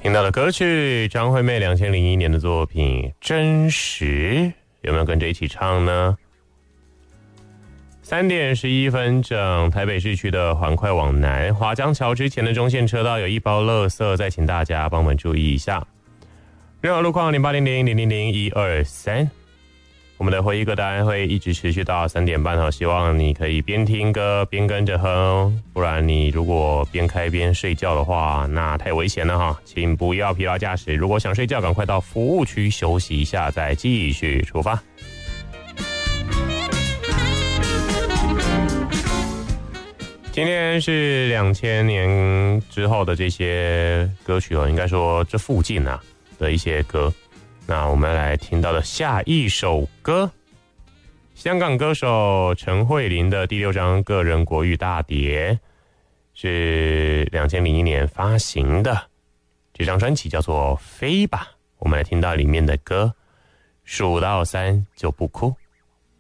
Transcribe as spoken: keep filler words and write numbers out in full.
听到的歌曲张惠妹两千零一年的作品《真实》，有没有跟着一起唱呢？三点十一分整，台北市区的环快往南华江桥之前的中线车道有一包垃圾，再请大家帮我们注意一下。任何路况零八零零零零零一二三。我们的回忆歌单会一直持续到三点半，希望你可以边听歌边跟着哼，不然你如果边开边睡觉的话，那太危险了哈，请不要疲劳驾驶。如果想睡觉，赶快到服务区休息一下，再继续出发。今天是两千年之后的这些歌曲哦，应该说这附近啊的一些歌。那我们来听到的下一首歌，香港歌手陈慧琳的第六张个人国语大碟，是两千零一年发行的，这张专辑叫做《飞吧》。我们来听到里面的歌，数到三就不哭。